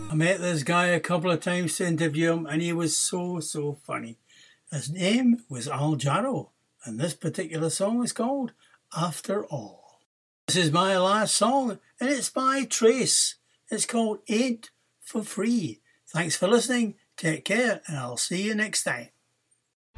I met this guy a couple of times to interview him, and he was so funny. His name was Al Jarreau, and this particular song is called After All. This is my last song, and it's by Trace. It's called Ain't for Free. Thanks for listening, take care, and I'll see you next time.